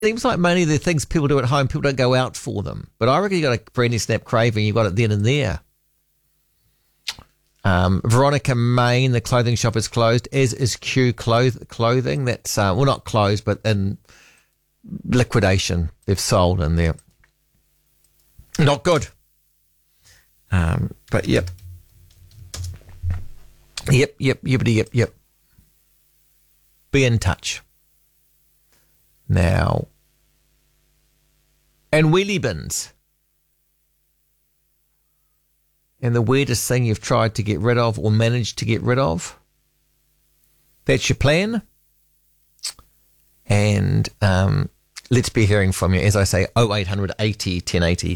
seems like mainly the things people do at home, people don't go out for them. But I reckon you got a brandy snap craving, you've got it then and there. Veronica Main, the clothing shop is closed, as is Q Clothing. That's, well, not closed, but in liquidation. They've sold in there. Not good. But yep. Yep. Be in touch. Now. And wheelie bins. And the weirdest thing you've tried to get rid of or managed to get rid of. That's your plan. And let's be hearing from you. As I say, 0800 80 1080.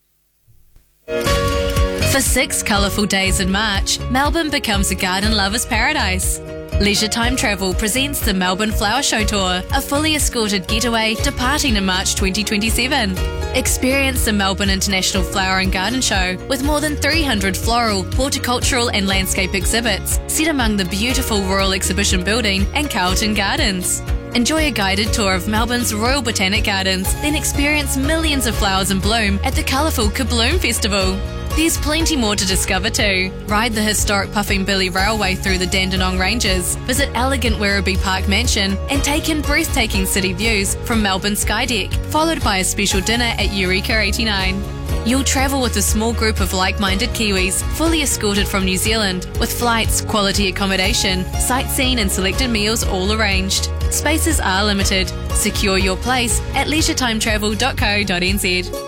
For 6 colourful days in March, Melbourne becomes a garden lover's paradise. Leisure Time Travel presents the Melbourne Flower Show Tour, a fully escorted getaway departing in March 2027. Experience the Melbourne International Flower and Garden Show with more than 300 floral, horticultural and landscape exhibits set among the beautiful Royal Exhibition Building and Carlton Gardens. Enjoy a guided tour of Melbourne's Royal Botanic Gardens, then experience millions of flowers in bloom at the colourful Kabloom Festival. There's plenty more to discover too. Ride the historic Puffing Billy Railway through the Dandenong Ranges, visit elegant Werribee Park Mansion and take in breathtaking city views from Melbourne Skydeck, followed by a special dinner at Eureka 89. You'll travel with a small group of like-minded Kiwis, fully escorted from New Zealand, with flights, quality accommodation, sightseeing and selected meals all arranged. Spaces are limited. Secure your place at leisuretimetravel.co.nz.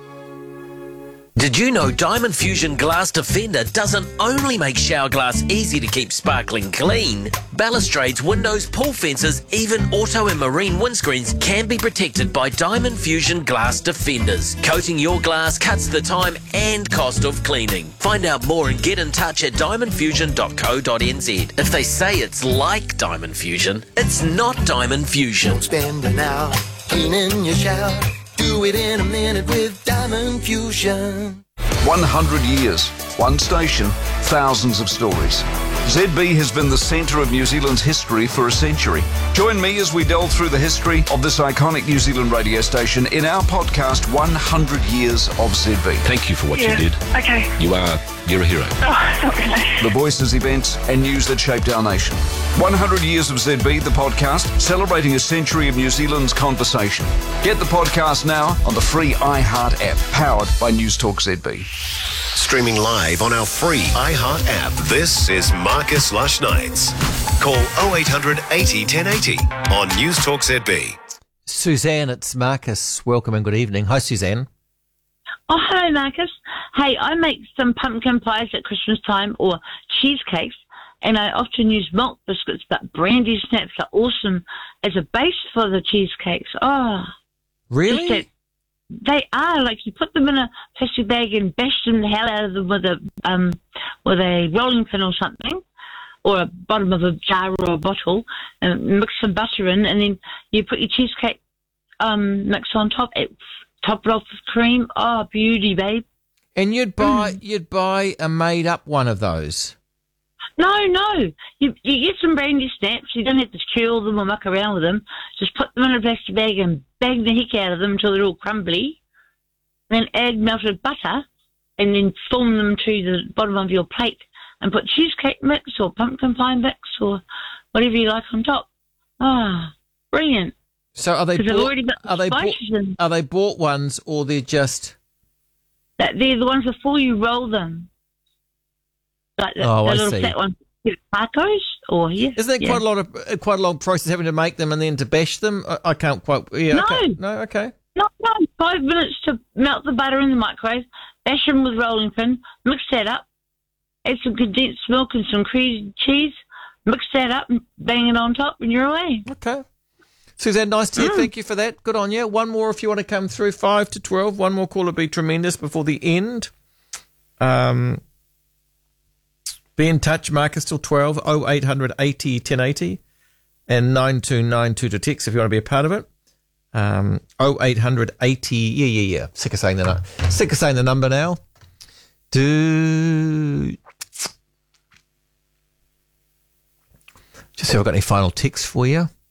Did you know Diamond Fusion Glass Defender doesn't only make shower glass easy to keep sparkling clean? Balustrades, windows, pool fences, even auto and marine windscreens can be protected by Diamond Fusion Glass Defenders. Coating your glass cuts the time and cost of cleaning. Find out more and get in touch at diamondfusion.co.nz. If they say it's like Diamond Fusion, it's not Diamond Fusion. Don't spend an hour cleaning your shower. Do it in a minute with Diamond Fusion. 100 years, one station, thousands of stories. ZB has been the centre of New Zealand's history for a century. Join me as we delve through the history of this iconic New Zealand radio station in our podcast, 100 Years of ZB. Thank you for what you did. Okay. You're a hero. Oh, not really. The voices, events and news that shaped our nation. 100 Years of ZB, the podcast, celebrating a century of New Zealand's conversation. Get the podcast now on the free iHeart app, powered by News Talk ZB. Streaming live on our free iHeart app. This is Marcus Lush Nights. Call 0800 80 1080 on News Talk ZB. Suzanne, it's Marcus. Welcome and good evening. Hi, Suzanne. Oh, hello, Marcus. Hey, I make some pumpkin pies at Christmas time or cheesecakes, and I often use milk biscuits, but brandy snaps are awesome as a base for the cheesecakes. Oh. Really? They are. Like, you put them in a plastic bag and bash them the hell out of them with a rolling pin or something, or a bottom of a jar or a bottle, and mix some butter in, and then you put your cheesecake mix on top. Top it off with cream. Oh, beauty, babe. And you'd buy a made up one of those. No. You get some brandy snaps. You don't have to chew them or muck around with them. Just put them in a plastic bag and bang the heck out of them until they're all crumbly. Then add melted butter and then form them to the bottom of your plate and put cheesecake mix or pumpkin pie mix or whatever you like on top. Ah, brilliant. So are they bought ones or they're just... They're the ones before you roll them. Like the little flat ones. Tacos or Isn't it quite a long process having to make them and then to bash them? I can't quite... Yeah, no. Okay. No, okay. No, 5 minutes to melt the butter in the microwave, bash them with rolling pin, mix that up, add some condensed milk and some cream cheese, mix that up and bang it on top and you're away. Okay. Suzanne, nice to hear. Thank you for that. Good on you. One more if you want to come through, 5 to 12. One more call would be tremendous before the end. Be in touch, Marcus, till 12, 0800 80 1080 and 9292 to text if you want to be a part of it. 0800 80, yeah. Sick of saying the number now. Just see if I've got any final texts for you.